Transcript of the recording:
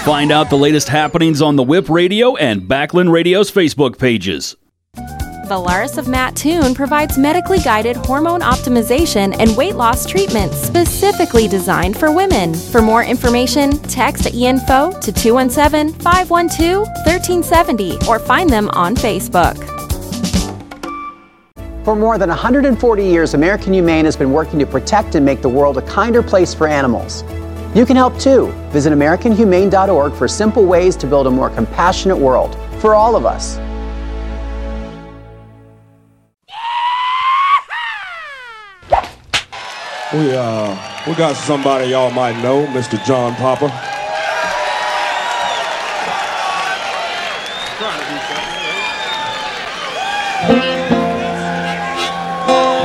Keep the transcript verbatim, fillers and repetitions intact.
Find out the latest happenings on the Whip Radio and Backlund Radio's Facebook pages. Valaris of Mattoon provides medically guided hormone optimization and weight loss treatments specifically designed for women. For more information, text E info to two one seven, five one two, one three seven zero or find them on Facebook. For more than one hundred forty years, American Humane has been working to protect and make the world a kinder place for animals. You can help too. Visit American Humane dot org for simple ways to build a more compassionate world for all of us. We uh we got somebody y'all might know, Mister John Popper.